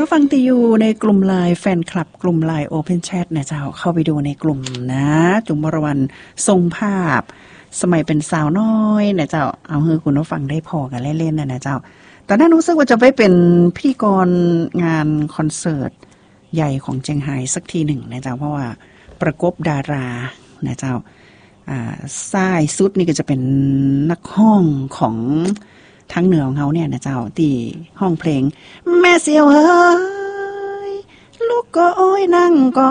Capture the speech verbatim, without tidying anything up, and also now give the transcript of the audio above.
ผู้ฟังที่อยู่ในกลุ่มไลน์แฟนคลับกลุ่มไลน์ Open Chat นะเจ้าเข้าไปดูในกลุ่มนะจุ๋มบรวรรณทรงภาพสมัยเป็นสาวน้อยนะเจ้าเอาให้คุณผู้ฟังได้พอกันเล่นๆนะนะเจ้าตอนนั้นรู้สึกว่าจะไปเป็นพิธีกรงานคอนเสิร์ตใหญ่ของเจียงไฮ้สักทีหนึ่งนะเจ้าเพราะว่าประกบดารานะเจ้าอ่าซ้ายสุดนี่ก็จะเป็นนักห้องของทางเหนือของเขาเนี่ยนะเจ้าที่ห้องเพลงแม่เสียวเฮ้ยลูกก็โอ้ยนั่งก็